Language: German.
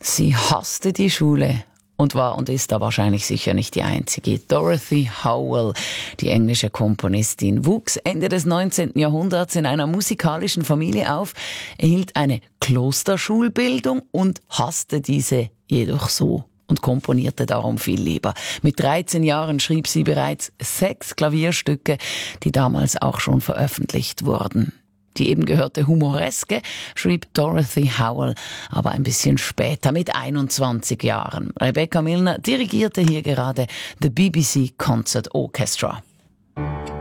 Sie hasste die Schule und war und ist da wahrscheinlich sicher nicht die einzige. Dorothy Howell, die englische Komponistin, wuchs Ende des 19. Jahrhunderts in einer musikalischen Familie auf, erhielt eine Klosterschulbildung und hasste diese jedoch so und komponierte darum viel lieber. Mit 13 Jahren schrieb sie bereits 6 Klavierstücke, die damals auch schon veröffentlicht wurden. Die eben gehörte Humoreske schrieb Dorothy Howell aber ein bisschen später, mit 21 Jahren. Rebecca Milner dirigierte hier gerade The BBC Concert Orchestra.